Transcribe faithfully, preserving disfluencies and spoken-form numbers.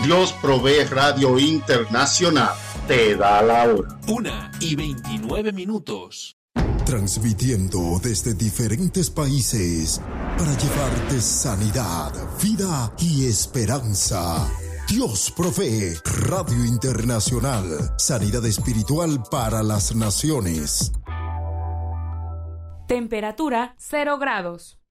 Dios Provee Radio Internacional te da la hora. Una y veintinueve minutos. Transmitiendo desde diferentes países para llevarte sanidad, vida y esperanza. Dios Provee Radio Internacional. Sanidad espiritual para las naciones. Temperatura cero grados.